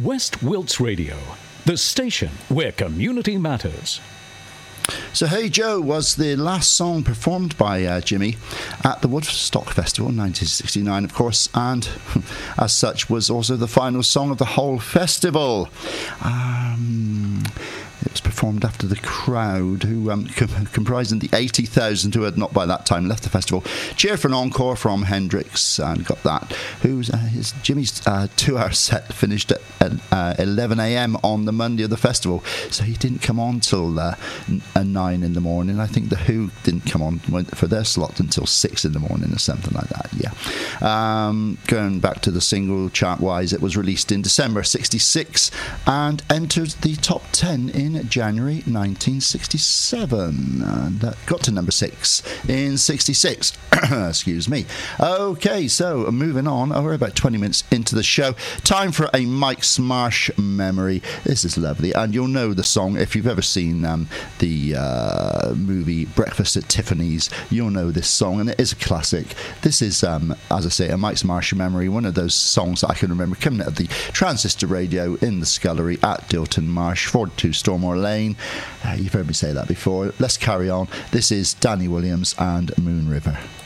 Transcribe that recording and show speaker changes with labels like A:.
A: West Wilts Radio, the station where community matters.
B: So Hey Joe was the last song performed by Jimmy at the Woodstock Festival in 1969, of course, and as such was also the final song of the whole festival. It was performed after the crowd, who comprising the 80,000 who had not by that time left the festival, cheered for an encore from Hendrix and got that. Jimmy's 2-hour set finished at 11 a.m. on the Monday of the festival, so he didn't come on till 9 in the morning. I think the Who didn't come on for their slot until 6 in the morning or something like that. Yeah. Going back to the single chart-wise, it was released in December '66 and entered the top 10 in January 1967, and that got to number 6 in '66. Excuse me. Okay, so moving on, we're about 20 minutes into the show. Time for a Mike Smarsh memory. This is lovely, and you'll know the song if you've ever seen the movie Breakfast at Tiffany's. You'll know this song, and it is a classic. This is, as I say, a Mike Smarsh memory, one of those songs that I can remember coming out of the transistor radio in the scullery at Dilton Marsh, 42 Stormore Lane. You've heard me say that before. Let's carry on. This is Danny Williams and Moon River.